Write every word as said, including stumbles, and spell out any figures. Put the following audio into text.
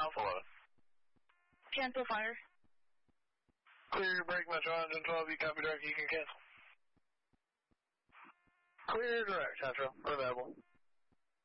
Alpha eleven. Cancel fire. Clear your brake, Metro Engine twelve, you copy direct, you can cancel. Clear direct, Metro, available.